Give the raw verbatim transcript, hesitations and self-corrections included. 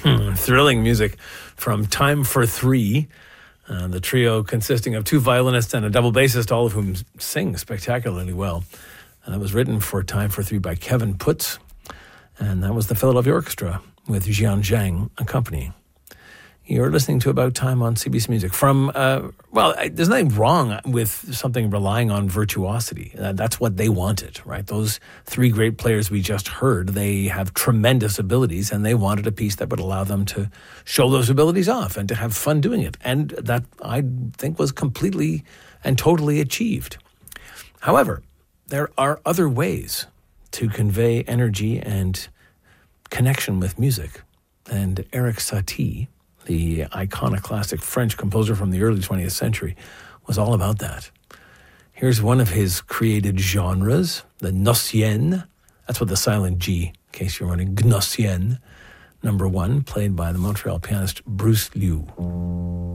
Thrilling music from Time for Three, uh, the trio consisting of two violinists and a double bassist, all of whom sing spectacularly well. And that was written for Time for Three by Kevin Putz, and that was the Philadelphia Orchestra with Jian Zhang accompanying. You're listening to About Time on C B C Music. From, uh, well, there's nothing wrong with something relying on virtuosity. Uh, that's what they wanted, right? Those three great players we just heard, they have tremendous abilities, and they wanted a piece that would allow them to show those abilities off and to have fun doing it. And that, I think, was completely and totally achieved. However, there are other ways to convey energy and connection with music. And Erik Satie, the iconoclastic French composer from the early twentieth century, was all about that. Here's one of his created genres, the Gnossienne. That's with the silent G, in case you're wondering. Gnossienne, number one, played by the Montreal pianist Bruce Liu.